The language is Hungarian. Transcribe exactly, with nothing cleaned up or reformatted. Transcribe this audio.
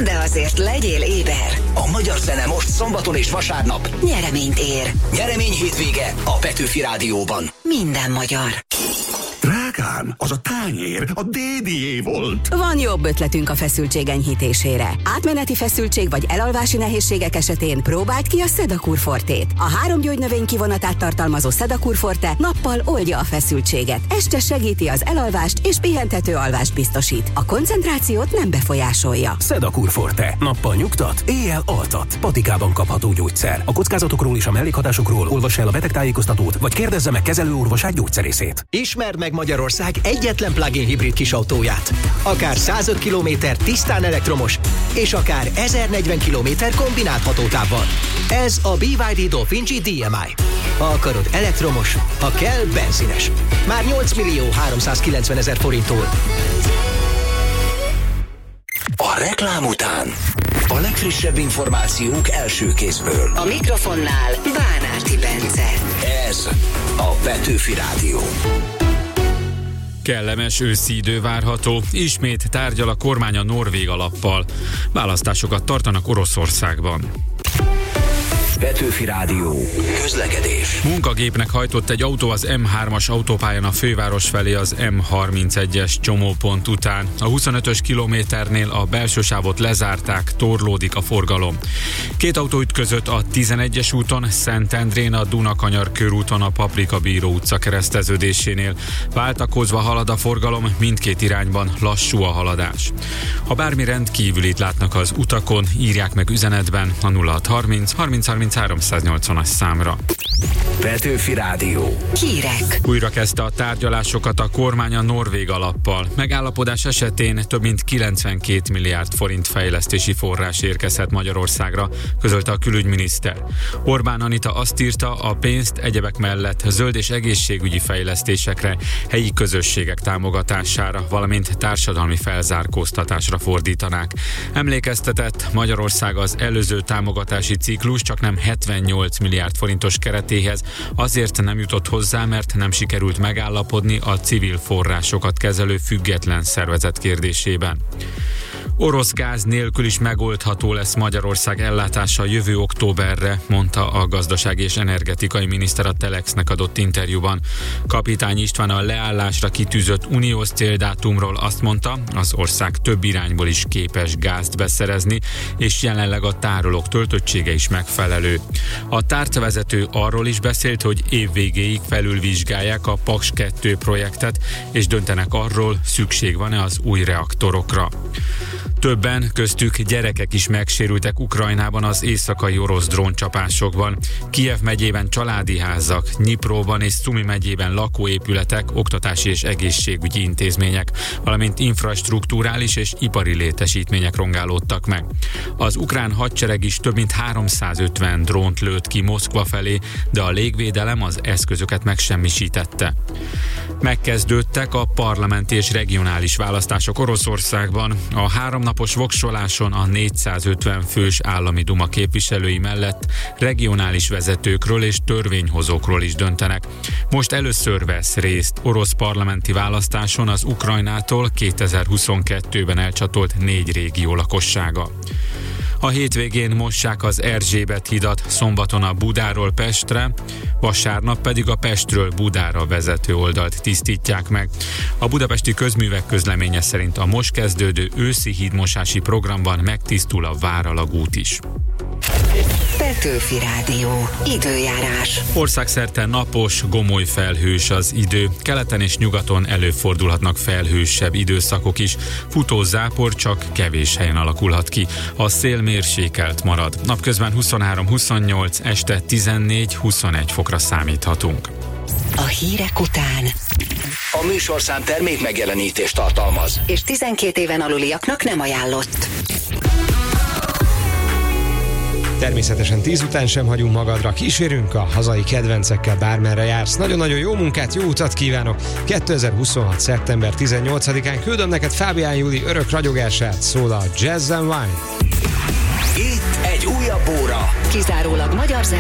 de azért legyél éber. A magyar zene most szombaton és vasárnap Nyereményt ér. Nyeremény hétvége a Petőfi Rádióban. Minden magyar. Drágám, az a tányér a dédié volt. Van jobb ötletünk a feszültség enyhítésére. Átmeneti feszültség vagy elalvási nehézségek esetén próbáld ki a Sedakur Fortét. A három gyógynövény kivonatát tartalmazó Sedakur Forte nappal oldja a feszültséget, este segíti az elalvást és pihentető alvást biztosít. A koncentrációt nem befolyásolja. Sedakur Forte. Nappal nyugtat, éjjel altat. Patikában kapható gyógyszer. A kockázatokról és a mellékhatásokról olvass el a betegtájékoztatót, vagy kérdezze meg kezelőorvosát, gyógyszerészét. Ismerd meg Magyarország egyetlen plug-in hibrid kisautóját. Akár százöt kilométer tisztán elektromos, és akár ezernegyven kilométer kombinált hatótávval. Ez a bé vé dé Dolphin gé dé em i. Ha akarod elektromos, ha kell benzines. Már nyolc millió háromszázkilencven ezer forinttól. A reklám után a legfrissebb információk első kézből. A mikrofonnál Bánárti Bence. Ez a Petőfi Rádió. Kellemes őszi idő várható, ismét tárgyal a kormány a norvég alappal. Választásokat tartanak Oroszországban. Petőfi Rádió. Közlekedés. Munkagépnek hajtott egy autó az em hármas autópályán a főváros felé az em harmincegyes csomópont után. A huszonötös kilométernél a belső sávot lezárták, torlódik a forgalom. Két autó ütközött a tizenegyes úton, Szentendrén, a Dunakanyar körúton, a Paprika Bíró utca kereszteződésénél. Váltakozva halad a forgalom, mindkét irányban lassú a haladás. Ha bármi rendkívülit látnak az utakon, írják meg üzenetben a nulla hatszázharminc harminc háromszáznyolcvanas számra. Petőfi Rádió. Hírek. Újra kezdte a tárgyalásokat a kormány a norvég alappal. Megállapodás esetén több mint kilencvenkét milliárd forint fejlesztési forrás érkezhet Magyarországra, közölte a külügyminiszter. Orbán Anita azt írta, a pénzt egyebek mellett zöld és egészségügyi fejlesztésekre, helyi közösségek támogatására, valamint társadalmi felzárkóztatásra fordítanák. Emlékeztetett, Magyarország az előző támogatási ciklus csak nem hetvennyolc milliárd forintos keretéhez azért nem jutott hozzá, mert nem sikerült megállapodni a civil forrásokat kezelő független szervezet kérdésében. Orosz gáz nélkül is megoldható lesz Magyarország ellátása jövő októberre, mondta a gazdasági és energetikai miniszter a Telexnek adott interjúban. Kapitány István a leállásra kitűzött uniós céldátumról azt mondta, az ország több irányból is képes gázt beszerezni, és jelenleg a tárolók töltöttsége is megfelelő. A tárcavezető arról is beszélt, hogy év végéig felülvizsgálják a Paks kettő projektet, és döntenek arról, szükség van-e az új reaktorokra. Többen, köztük gyerekek is megsérültek Ukrajnában az éjszakai orosz dróncsapásokban. Kijev megyében családi házak, Nyipróban és Szumi megyében lakóépületek, oktatási és egészségügyi intézmények, valamint infrastrukturális és ipari létesítmények rongálódtak meg. Az ukrán hadsereg is több mint háromszázötven drónt lőtt ki Moszkva felé, de a légvédelem az eszközöket megsemmisítette. Megkezdődtek a parlamenti és regionális választások Oroszországban. A háromnapos voksoláson a négyszázötven fős állami duma képviselői mellett regionális vezetőkről és törvényhozókról is döntenek. Most először vesz részt orosz parlamenti választáson az Ukrajnától kétezer-huszonkettőben elcsatolt négy régió lakossága. A hétvégén mossák az Erzsébet hidat, szombaton a Budáról Pestre, vasárnap pedig a Pestről Budára vezető oldalt tisztítják meg. A budapesti közművek közleménye szerint a most kezdődő őszi hídmosási programban megtisztul a Váralagút is. Petőfi Rádió. Időjárás. Országszerte napos, gomoly felhős az idő. Keleten és nyugaton előfordulhatnak felhősebb időszakok is. Futó zápor csak kevés helyen alakulhat ki. A szél mérsékelt marad. Napközben huszonhárom-huszonnyolc, este tizennégy-huszonegy fokra számíthatunk. A hírek után A műsorszám termék megjelenítést tartalmaz, és tizenkét éven aluliaknak nem ajánlott. Természetesen tíz után sem hagyunk magadra, kísérünk a hazai kedvencekkel bármerre jársz. Nagyon-nagyon jó munkát, jó utat kívánok! kétezer-huszonhat. szeptember tizennyolcadikán küldöm neked Fábián Júli örök ragyogását, szól a Jazz and Wine. Itt egy újabb óra. Kizárólag magyar zene.